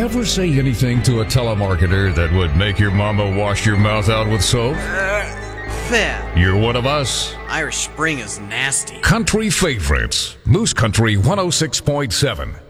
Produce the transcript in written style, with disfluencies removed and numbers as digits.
ever say anything to a telemarketer that would make your mama wash your mouth out with soap? Fat. You're one of us. Irish Spring is nasty. Country favorites. Moose Country 106.7.